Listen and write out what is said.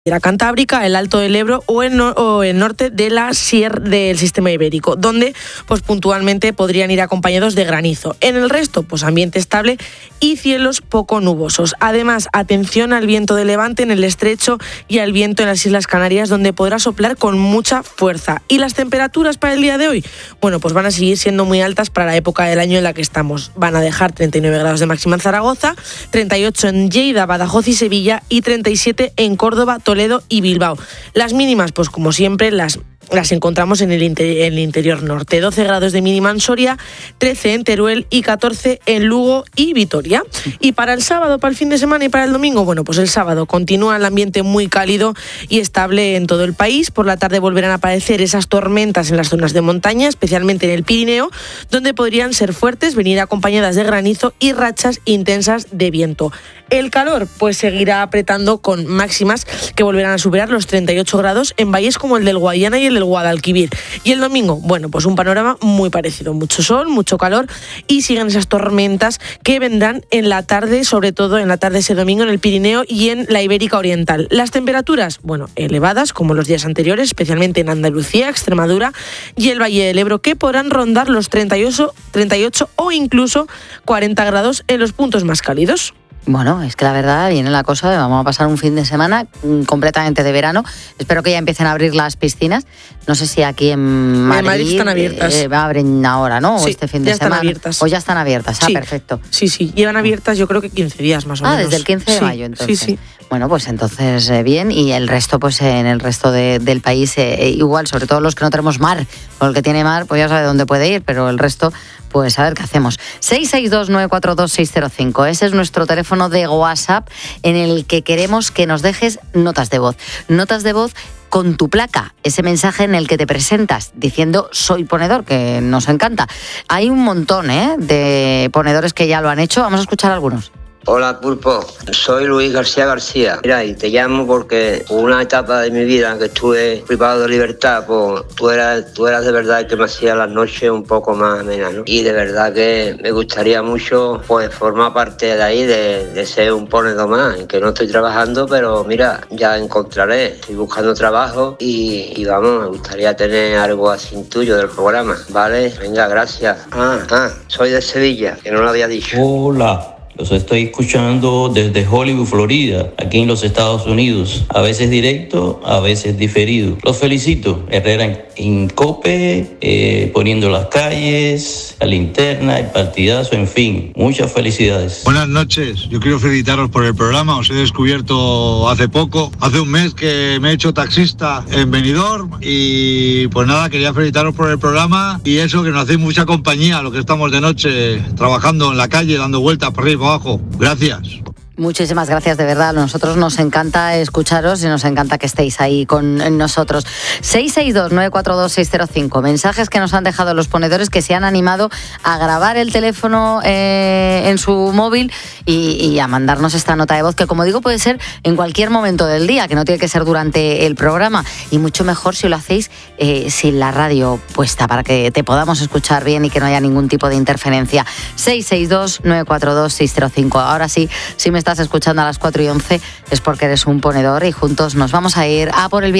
Cantábrica, el Alto del Ebro o el norte de la Sierra del Sistema Ibérico, donde pues puntualmente podrían ir acompañados de granizo. En el resto, pues ambiente estable y cielos poco nubosos. Además, atención al viento de levante en el estrecho y al viento en las Islas Canarias, donde podrá soplar con mucha fuerza. ¿Y las temperaturas para el día de hoy? Bueno, pues van a seguir siendo muy altas para la época del año en la que estamos. Van a dejar 39 grados de máxima en Zaragoza, 38 en Lleida, Badajoz y Sevilla y 37 en Córdoba, Toledo y Bilbao. Las mínimas, pues como siempre, las encontramos en el interior norte. 12 grados de mínima en Soria, 13 en Teruel y 14 en Lugo y Vitoria. Y para el sábado, para el fin de semana y para el domingo, bueno, pues el sábado continúa el ambiente muy cálido y estable en todo el país. Por la tarde volverán a aparecer esas tormentas en las zonas de montaña, especialmente en el Pirineo, donde podrían ser fuertes, venir acompañadas de granizo y rachas intensas de viento. El calor pues seguirá apretando con máximas que volverán a superar los 38 grados en valles como el del Guadiana y el del Guadalquivir. Y el domingo, bueno, pues un panorama muy parecido. Mucho sol, mucho calor y siguen esas tormentas que vendrán en la tarde, sobre todo en la tarde ese domingo en el Pirineo y en la Ibérica Oriental. Las temperaturas, bueno, elevadas como los días anteriores, especialmente en Andalucía, Extremadura y el Valle del Ebro, que podrán rondar los 38 o incluso 40 grados en los puntos más cálidos. Bueno, es que la verdad viene la cosa, vamos a pasar un fin de semana completamente de verano. Espero que ya empiecen a abrir las piscinas. No sé si aquí en Madrid están abiertas. Abren ahora, ¿no? Sí, o este fin de semana. Abiertas. O ya están abiertas. Sí, perfecto. Sí, llevan abiertas yo creo que 15 días más o menos. Desde el 15 de mayo entonces. Sí. Bueno, pues entonces bien, y el resto, pues en el resto del país igual, sobre todo los que no tenemos mar. O el que tiene mar, pues ya sabe dónde puede ir, pero el resto, pues a ver qué hacemos. 662-942-605, ese es nuestro teléfono de WhatsApp en el que queremos que nos dejes notas de voz. Notas de voz con tu placa, ese mensaje en el que te presentas diciendo soy ponedor, que nos encanta. Hay un montón de ponedores que ya lo han hecho, vamos a escuchar algunos. Hola Pulpo, soy Luis García. Mira, y te llamo porque hubo una etapa de mi vida que estuve privado de libertad, pues tú eras de verdad el que me hacía las noches un poco más amenas, ¿no? Y de verdad que me gustaría mucho pues formar parte de ahí, de ser un ponedor más, que no estoy trabajando, pero mira, ya encontraré, estoy buscando trabajo y vamos, me gustaría tener algo así tuyo del programa, ¿vale? Venga, gracias. Soy de Sevilla, que no lo había dicho. Hola. Los estoy escuchando desde Hollywood, Florida, aquí en los Estados Unidos. A veces directo, a veces diferido. Los felicito. Herrera en COPE, poniendo las calles, la linterna, el partidazo, en fin. Muchas felicidades. Buenas noches. Yo quiero felicitaros por el programa. Os he descubierto hace poco. Hace un mes que me he hecho taxista en Benidorm. Y pues nada, quería felicitaros por el programa. Y eso, que nos hacéis mucha compañía, lo que estamos de noche trabajando en la calle, dando vueltas por arriba. Abajo. Gracias. Muchísimas gracias, de verdad. A nosotros nos encanta escucharos y nos encanta que estéis ahí con nosotros. 662-942-605. Mensajes que nos han dejado los ponedores que se han animado a grabar el teléfono en su móvil y a mandarnos esta nota de voz, que como digo puede ser en cualquier momento del día, que no tiene que ser durante el programa, y mucho mejor si lo hacéis sin la radio puesta, para que te podamos escuchar bien y que no haya ningún tipo de interferencia. 662-942-605. Ahora sí, si me estás escuchando a las 4:11 es porque eres un ponedor y juntos nos vamos a ir a por el